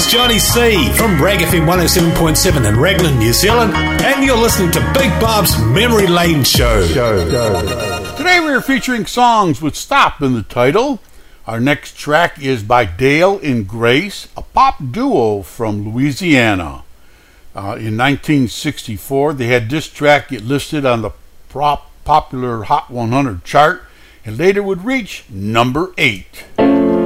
Johnny C from Rag FM 107.7 in Raglan, New Zealand, and you're listening to Big Bob's Memory Lane Show. Today we're featuring songs with "stop" in the title. Our next track is by Dale and Grace, a pop duo from Louisiana. In 1964, they had this track get listed on the popular Hot 100 chart and later would reach number 8.